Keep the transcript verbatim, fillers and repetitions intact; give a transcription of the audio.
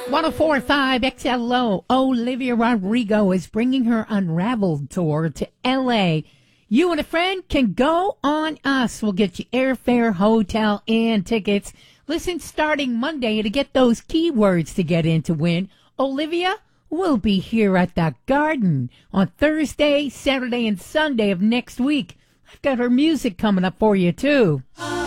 one oh four point five X L O, Olivia Rodrigo is bringing her Unraveled tour to L A. You and a friend can go on us. We'll get you airfare, hotel, and tickets. Listen starting Monday to get those keywords to get in to win. Olivia will be here at the Garden on Thursday, Saturday, and Sunday of next week. I've got her music coming up for you, too.